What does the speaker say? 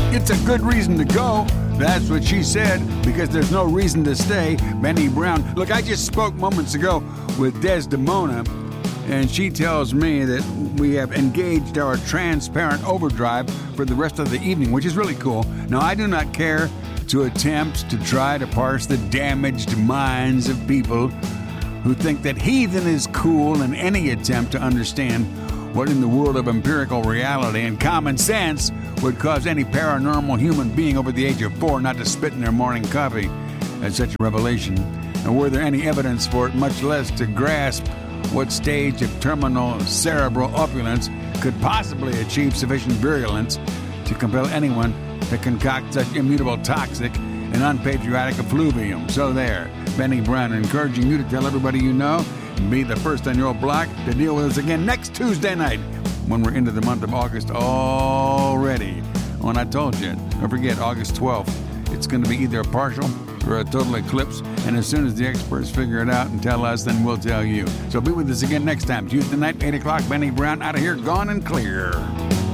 It's a good reason to go. That's what she said, because there's no reason to stay. Benny Brown. Look, I just spoke moments ago with Desdemona, and she tells me that we have engaged our transparent overdrive for the rest of the evening, which is really cool. Now, I do not care to attempt to try to parse the damaged minds of people who think that heathen is cool in any attempt to understand what in the world of empirical reality and common sense would cause any paranormal human being over the age of 4 not to spit in their morning coffee at such a revelation. And were there any evidence for it, much less to grasp what stage of terminal cerebral opulence could possibly achieve sufficient virulence to compel anyone to concoct such immutable toxic and unpatriotic effluvium. So there, Benny Brown encouraging you to tell everybody you know and be the first on your block to deal with us again next Tuesday night when we're into the month of August already. Oh, and I told you, don't forget, August 12th, it's going to be either a partial or a total eclipse, and as soon as the experts figure it out and tell us, then we'll tell you. So be with us again next time, Tuesday night, 8 o'clock, Benny Brown out of here, gone and clear.